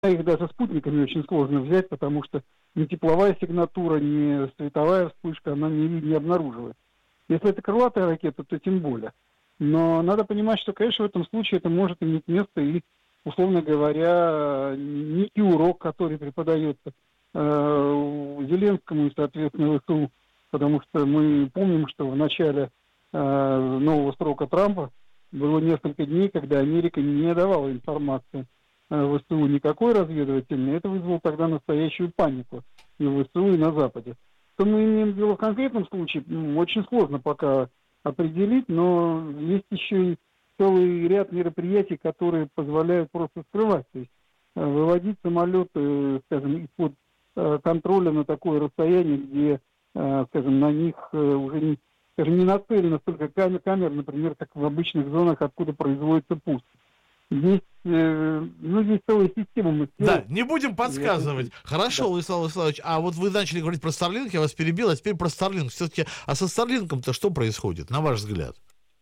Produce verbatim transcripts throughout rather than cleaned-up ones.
их даже спутниками очень сложно взять, потому что ни тепловая сигнатура, ни световая вспышка, она не, не обнаруживает. Если это крылатая ракета, то тем более. Но надо понимать, что, конечно, в этом случае это может иметь место и, условно говоря, некий урок, который преподается э, Зеленскому и, соответственно, ВСУ, потому что мы помним, что в начале э, нового срока Трампа было несколько дней, когда Америка не давала информации э, ВСУ никакой разведывательной. Это вызвало тогда настоящую панику и в ВСУ, и на Западе. Что мы имеем дело в конкретном случае, очень сложно пока определить, но есть еще и целый ряд мероприятий, которые позволяют просто скрывать, то есть э, выводить самолеты, скажем, из-под э, контроля на такое расстояние, где, э, скажем, на них э, уже не, скажем, не нацелено столько камер, камер, например, как в обычных зонах, откуда производится пуск. Есть, э, ну, есть целая система мастеров. Да, не будем подсказывать. Я... Хорошо, да. Владислав Владиславович, а вот вы начали говорить про Starlink, я вас перебил, а теперь про Starlink. Все-таки, а со Starlink-то что происходит, на ваш взгляд?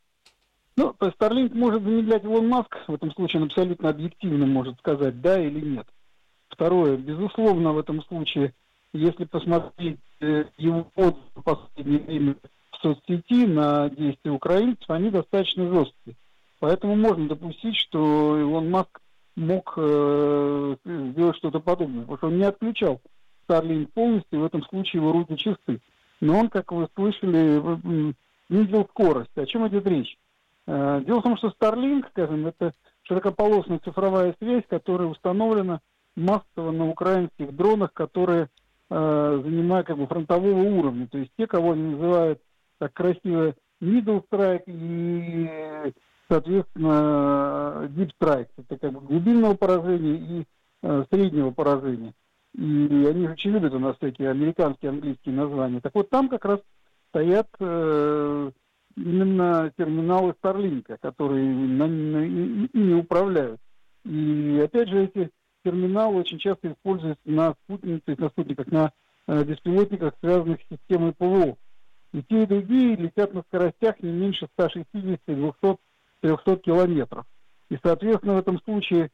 Ну, Starlink может замедлять Илон Маск, в этом случае он абсолютно объективно может сказать, да или нет. Второе, безусловно, в этом случае, если посмотреть э, его отзывы в последнее время в соцсети на действия украинцев, они достаточно жесткие. Поэтому можно допустить, что Илон Маск мог э, сделать что-то подобное, потому что он не отключал Starlink полностью, в этом случае его руки чисты. Но он, как вы слышали, снизил скорость. О чем идет речь? Э, дело в том, что Starlink, скажем, это широкополосная цифровая связь, которая установлена массово на украинских дронах, которые э, занимают как бы фронтового уровня. То есть те, кого они называют так красиво middle strike и... соответственно, deep strike, это как бы глубинного поражения и э, среднего поражения. И они же очень любят у нас всякие американские, английские названия. Так вот, там как раз стоят э, именно терминалы Starlink, которые на, на, ими управляют. И опять же, эти терминалы очень часто используются на спутниках, на, спутниках, на э, беспилотниках, связанных с системой ПВО. И те, и другие летят на скоростях не меньше ста шестидесяти — двухсот трехсот километров. И, соответственно, в этом случае,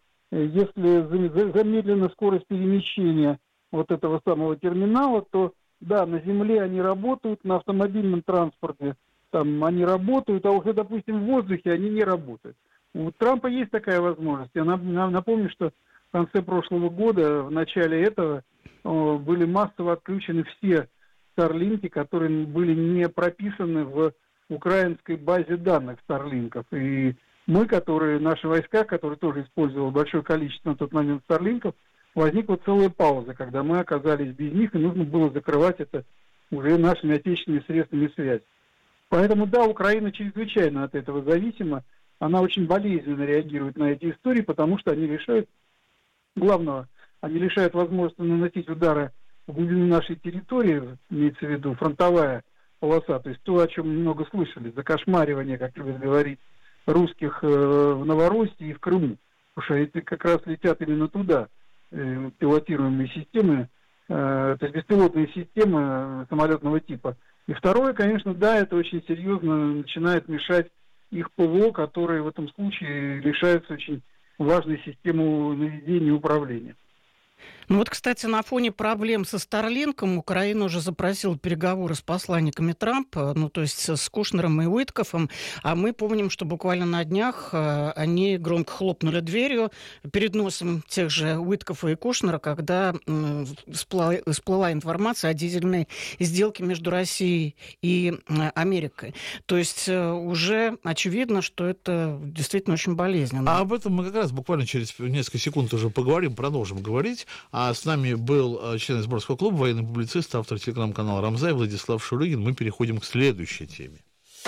если замедлена скорость перемещения вот этого самого терминала, то, да, на земле они работают, на автомобильном транспорте там они работают, а уже, допустим, в воздухе они не работают. У Трампа есть такая возможность. Я напомню, что в конце прошлого года, в начале этого, были массово отключены все Starlink, которые были не прописаны в украинской базе данных Старлинков. И мы, которые, наши войска, которые тоже использовали большое количество на тот момент Старлинков, возникла целая пауза, когда мы оказались без них, и нужно было закрывать это уже нашими отечественными средствами связи. Поэтому, да, Украина чрезвычайно от этого зависима. Она очень болезненно реагирует на эти истории, потому что они лишают главного, они лишают возможности наносить удары в глубину нашей территории, имеется в виду фронтовая полоса, то есть то, о чем много слышали, закошмаривание, как любят говорить, русских э, в Новороссии и в Крыму, потому что это как раз летят именно туда э, пилотируемые системы, э, то есть беспилотные системы самолетного типа. И второе, конечно, да, это очень серьезно начинает мешать их ПВО, которые в этом случае лишаются очень важной системы наведения и управления. Ну вот, кстати, на фоне проблем со Старлинком Украина уже запросила переговоры с посланниками Трампа, ну то есть с Кушнером и Уиткофом, а мы помним, что буквально на днях они громко хлопнули дверью перед носом тех же Уиткофа и Кушнера, когда всплыла, всплыла информация о дизельной сделке между Россией и Америкой. То есть уже очевидно, что это действительно очень болезненно. А об этом мы как раз буквально через несколько секунд уже поговорим, продолжим говорить. А с нами был член Изборского клуба, военный публицист, автор телеграм-канала «Рамзай» Владислав Шурыгин. Мы переходим к следующей теме.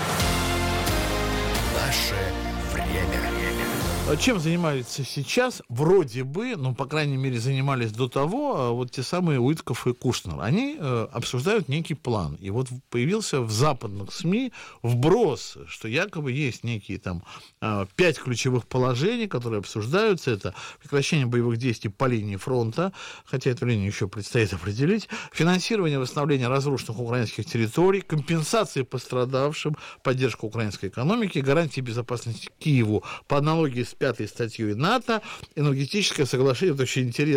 Наше время. Чем занимаются сейчас? Вроде бы, ну, по крайней мере, занимались до того, вот те самые Уиткоф и Кушнер. Они э, обсуждают некий план. И вот появился в западных СМИ вброс, что якобы есть некие там э, пять ключевых положений, которые обсуждаются. Это прекращение боевых действий по линии фронта, хотя это линию еще предстоит определить, финансирование восстановления разрушенных украинских территорий, компенсации пострадавшим, поддержка украинской экономики, гарантии безопасности Киеву по аналогии с пятой статьей НАТО, энергетическое соглашение, это очень интересно.